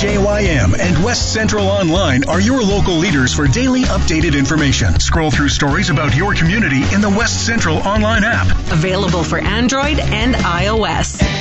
WJYM and West Central Online are your local leaders for daily updated information. Scroll through stories about your community in the West Central Online app. Available for Android and iOS.